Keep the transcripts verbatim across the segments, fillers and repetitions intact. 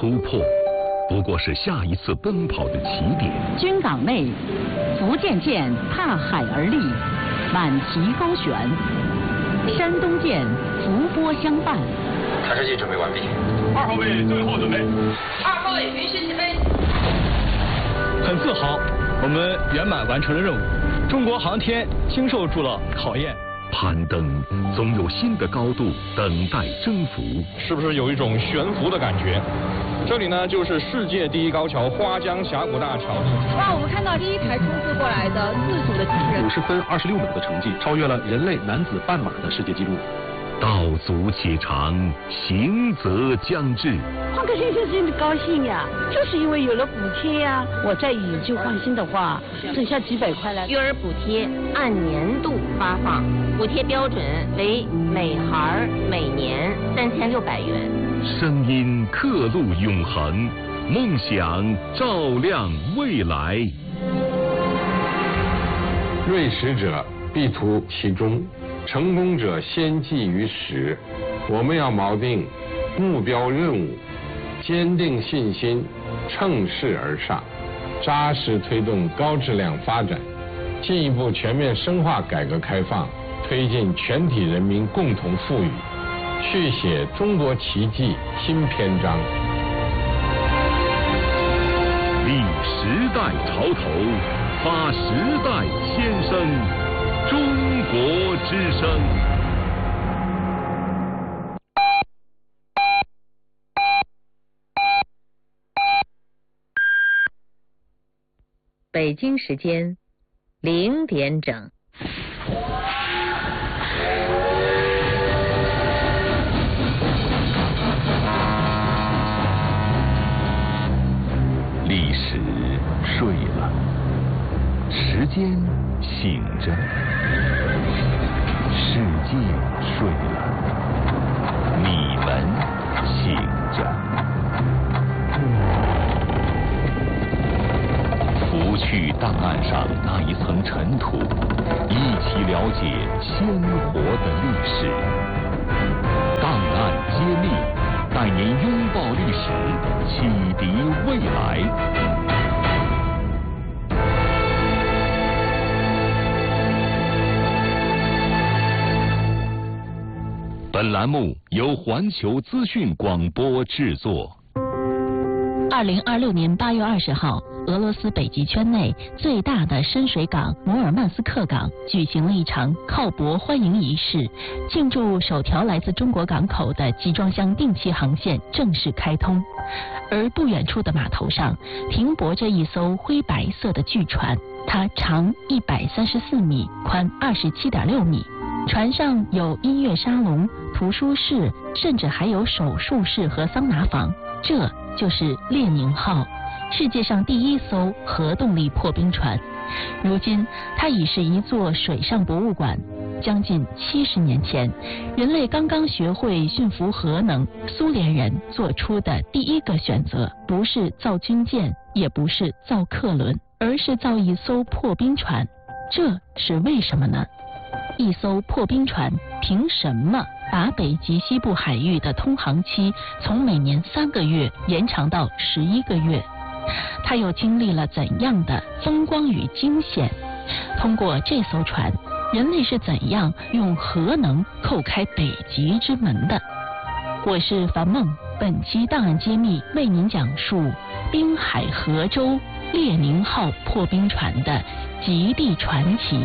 突破不过是下一次奔跑的起点。 军港内，福建舰踏海而立，满旗高悬；山东舰伏波相伴。 探视器准备完毕。 二号位最后准备。 二号位允许起飞。 很自豪，我们圆满完成了任务。中国航天经受住了考验。 攀登总有新的高度等待征服， 是不是有一种悬浮的感觉？这里呢，就是世界第一高桥花江峡谷大桥。 哇，我们看到第一台冲刺过来的自主的机器人， 五十分二十六秒的成绩，超越了人类男子半马的世界纪录。 道阻且长，行则将至。 换个先生真的高兴呀，就是因为有了补贴呀。我再以旧换新的话，剩下几百块了。 育儿补贴按年度发放，补贴标准为每孩每年三千六百元。 声音刻录永恒，梦想照亮未来。 锐实者必图其中，成功者先记于始。我们要锚定目标任务，坚定信心，乘势而上，扎实推动高质量发展，进一步全面深化改革开放，推进全体人民共同富裕，续写中国奇迹新篇章。 立时代潮头，发时代先声，中国之声。 北京时间零点整。 历史睡了，时间醒着，世界睡了，你们醒着。拂去档案上那一层尘土，一起了解鲜活的历史。档案揭秘，带您拥抱历史，启迪未来。本栏目由环球资讯广播制作。 二零二六年八月二十号，俄罗斯北极圈内最大的深水港摩尔曼斯克港举行了一场靠泊欢迎仪式，庆祝首条来自中国港口的集装箱定期航线正式开通。而不远处的码头上停泊着一艘灰白色的巨船，它长一百三十四米，宽二十七点六米。船上有音乐沙龙、图书室，甚至还有手术室和桑拿房。这就是列宁号，世界上第一艘核动力破冰船。如今它已是一座水上博物馆。将近七十年前，人类刚刚学会驯服核能，苏联人做出的第一个选择不是造军舰，也不是造客轮，而是造一艘破冰船。这是为什么呢？一艘破冰船凭什么把北极西部海域的通航期从每年三个月延长到十一个月？它又经历了怎样的风光与惊险？通过这艘船，人类是怎样用核能叩开北极之门的？我是樊梦，本期档案揭秘为您讲述滨海合州列宁号破冰船的极地传奇。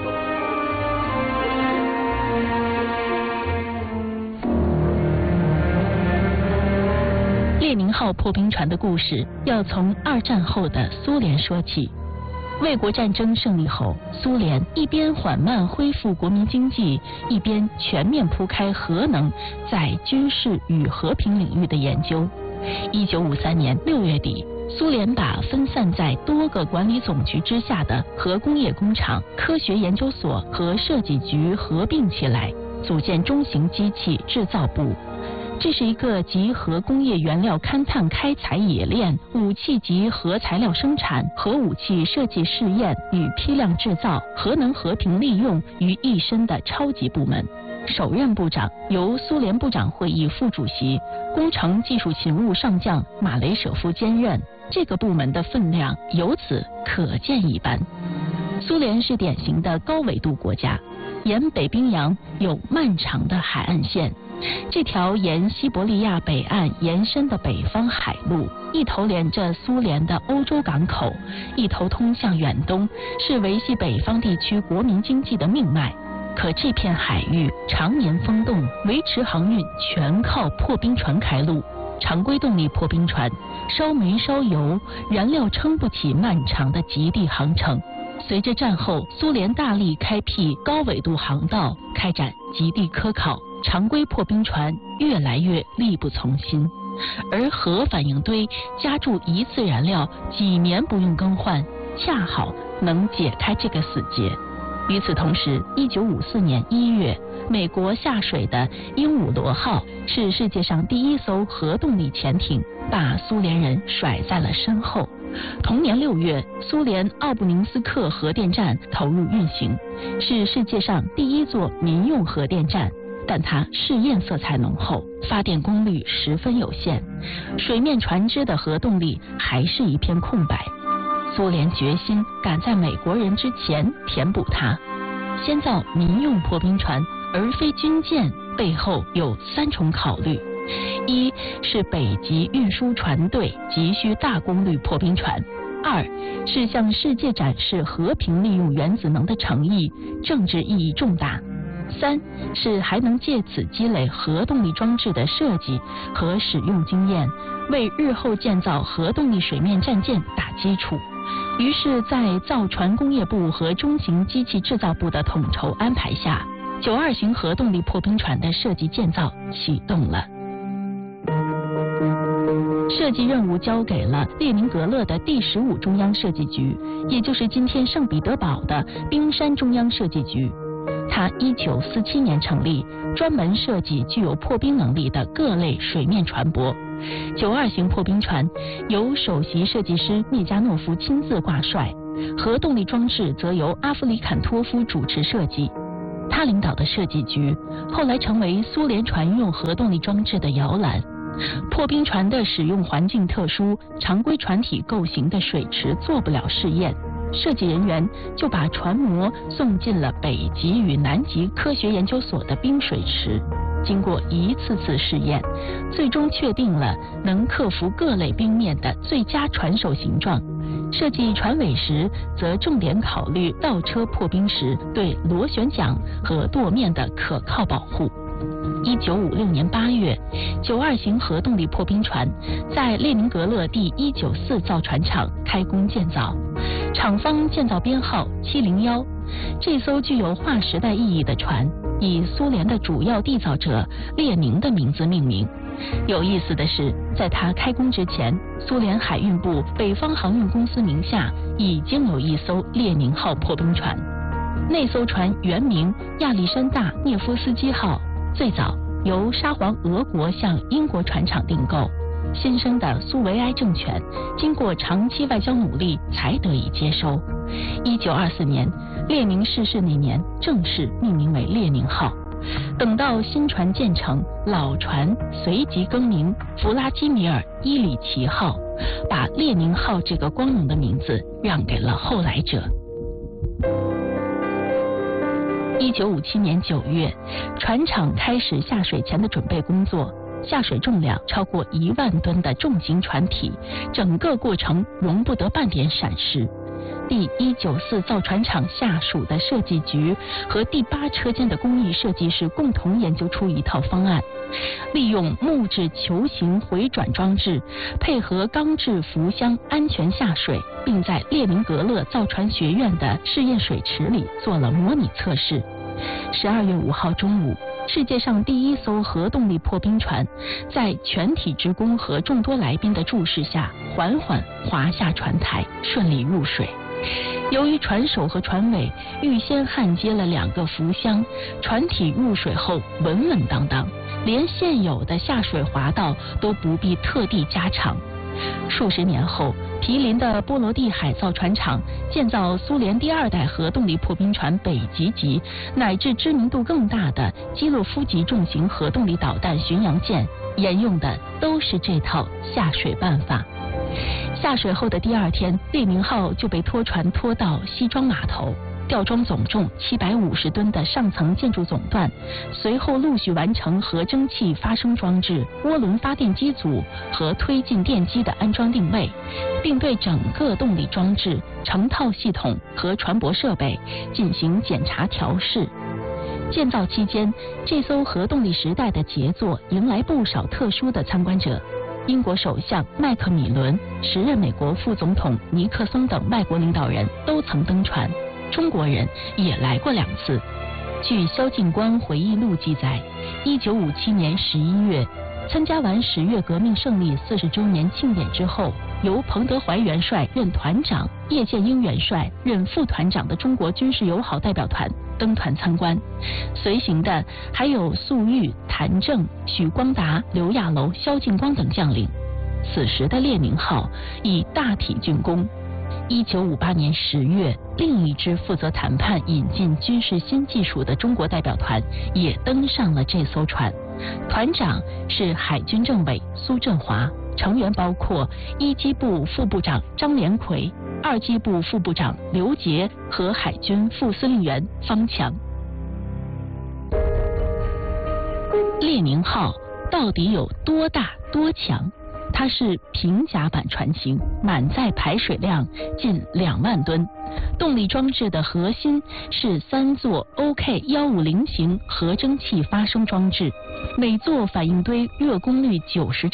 列宁号破冰船的故事要从二战后的苏联说起。卫国战争胜利后，苏联一边缓慢恢复国民经济，一边全面铺开核能在军事与和平领域的研究。一九五三年六月底，苏联把分散在多个管理总局之下的核工业工厂、科学研究所和设计局合并起来，组建中型机器制造部。这是一个集核工业原料勘探、开采、冶炼、武器及核材料生产、核武器设计试验与批量制造、核能和平利用于一身的超级部门。 首任部长由苏联部长会议副主席、工程技术勤务上将马雷舍夫兼任，这个部门的分量由此可见一斑。苏联是典型的高纬度国家，沿北冰洋有漫长的海岸线。这条沿西伯利亚北岸延伸的北方海路，一头连着苏联的欧洲港口，一头通向远东，是维系北方地区国民经济的命脉。可这片海域常年风冻，维持航运全靠破冰船开路。常规动力破冰船烧煤烧油，燃料撑不起漫长的极地航程。随着战后苏联大力开辟高纬度航道，开展极地科考，常规破冰船越来越力不从心，而核反应堆加注一次燃料几年不用更换，恰好能解开这个死结。与此同时，一九五四年一月，美国下水的鹦鹉螺号是世界上第一艘核动力潜艇，把苏联人甩在了身后。同年六月，苏联奥布宁斯克核电站投入运行，是世界上第一座民用核电站，但它试验色彩浓厚，发电功率十分有限，水面船只的核动力还是一片空白。苏联决心赶在美国人之前填补它，先造民用破冰船而非军舰，背后有三重考虑：一是北极运输船队急需大功率破冰船；二是向世界展示和平利用原子能的诚意，政治意义重大；三是还能借此积累核动力装置的设计和使用经验，为日后建造核动力水面战舰打基础。于是，在造船工业部和中型机器制造部的统筹安排下，九二型核动力破冰船的设计建造启动了。设计任务交给了列宁格勒的第十五中央设计局，也就是今天圣彼得堡的冰山中央设计局。它一九四七年成立，专门设计具有破冰能力的各类水面船舶。九二型破冰船由首席设计师涅加诺夫亲自挂帅，核动力装置则由阿夫里坎托夫主持设计。他领导的设计局后来成为苏联船用核动力装置的摇篮。破冰船的使用环境特殊，常规船体构型的水池做不了试验，设计人员就把船模送进了北极与南极科学研究所的冰水池。经过一次次试验，最终确定了能克服各类冰面的最佳船首形状。设计船尾时，则重点考虑倒车破冰时对螺旋桨和舵面的可靠保护。一九五六年八月，九二型核动力破冰船在列宁格勒第一九四造船厂开工建造，厂方建造编号七零一。这艘具有划时代意义的船以苏联的主要缔造者列宁的名字命名。有意思的是，在它开工之前，苏联海运部北方航运公司名下已经有一艘列宁号破冰船。那艘船原名亚历山大·涅夫斯基号，最早由沙皇俄国向英国船厂订购。新生的苏维埃政权经过长期外交努力才得以接收。一九二四年，列宁逝世那年，正式命名为列宁号。等到新船建成，老船随即更名弗拉基米尔·伊里奇号，把列宁号这个光荣的名字让给了后来者。一九五七年九月，船厂开始下水前的准备工作。下水重量超过一万吨的重型船体，整个过程容不得半点闪失。第一九四造船厂下属的设计局和第八车间的工艺设计师共同研究出一套方案，利用木质球形回转装置，配合钢制浮箱安全下水，并在列宁格勒造船学院的试验水池里做了模拟测试。十二月五号中午，世界上第一艘核动力破冰船在全体职工和众多来宾的注视下，缓缓滑下船台，顺利入水。由于船首和船尾预先焊接了两个浮箱，船体入水后稳稳当当，连现有的下水滑道都不必特地加长。数十年后， 毗邻的波罗的海造船厂建造苏联第二代核动力破冰船北极级，乃至知名度更大的基洛夫级重型核动力导弹巡洋舰，沿用的都是这套下水办法。下水后的第二天，列宁号就被拖船拖到西装码头，吊装总重七百五十吨的上层建筑总段，随后陆续完成核蒸汽发生装置、涡轮发电机组和推进电机的安装定位，并对整个动力装置、成套系统和船舶设备进行检查调试。建造期间，这艘核动力时代的杰作迎来不少特殊的参观者。英国首相麦克米伦、时任美国副总统尼克松等外国领导人都曾登船，中国人也来过两次。据萧劲光回忆录记载，一九五七年十一月，参加完十月革命胜利四十周年庆典之后，由彭德怀元帅任团长、叶剑英元帅任副团长的中国军事友好代表团登团参观，随行的还有粟裕、谭政、许光达、刘亚楼、萧劲光等将领。此时的列宁号已大体竣工。一九五八年十月，另一支负责谈判引进军事新技术的中国代表团也登上了这艘船，团长是海军政委苏振华，成员包括一机部副部长张连魁、二机部副部长刘杰和海军副司令员方强。列宁号到底有多大多强？它是平甲板船型，满载排水量近两万吨。动力装置的核心是三座 O K 一五零型核蒸汽发生装置，每座反应堆热功率九十